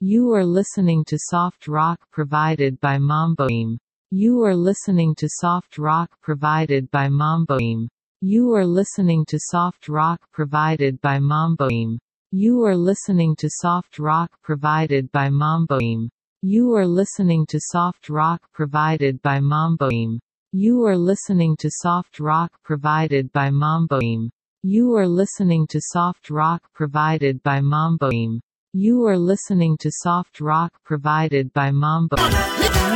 You are listening to soft rock provided by Mamboim. You are listening to soft rock provided by Mamboim. You are listening to soft rock provided by Mamboim. You are listening to soft rock provided by Mamboim. You are listening to soft rock provided by Mamboim. You are listening to soft rock provided by Mamboim. You are listening to soft rock provided by Mamboim. You are listening to soft rock provided by Mamboim.